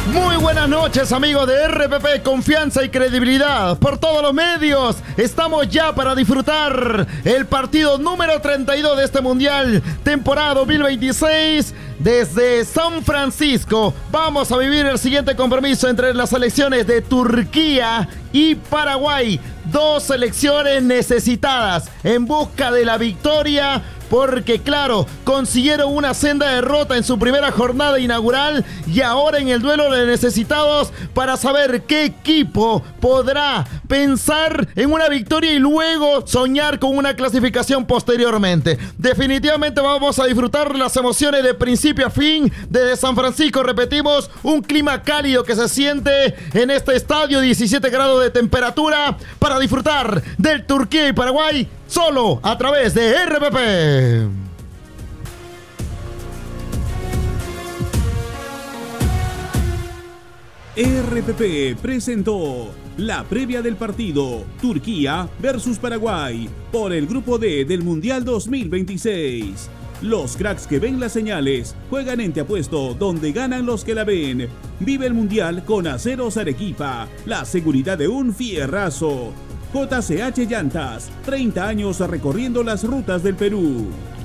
Muy buenas noches, amigos de RPP, confianza y credibilidad por todos los medios. Estamos ya para disfrutar el partido número 32 de este Mundial, temporada 2026. Desde San Francisco vamos a vivir el siguiente compromiso entre las selecciones de Turquía y Paraguay. Dos selecciones necesitadas en busca de la victoria, porque claro, consiguieron una senda derrota en su primera jornada inaugural y ahora en el duelo de necesitados para saber qué equipo podrá pensar en una victoria y luego soñar con una clasificación posteriormente. Definitivamente vamos a disfrutar las emociones de principio a fin desde San Francisco. Repetimos, un clima cálido que se siente en este estadio, 17 grados de temperatura, para disfrutar del Turquía y Paraguay solo a través de RPP. RPP presentó la previa del partido Turquía versus Paraguay por el Grupo D del Mundial 2026. Los cracks que ven las señales juegan en Te Apuesto, donde ganan los que la ven. Vive el Mundial con Aceros Arequipa, la seguridad de un fierrazo. JCH Llantas, 30 años recorriendo las rutas del Perú.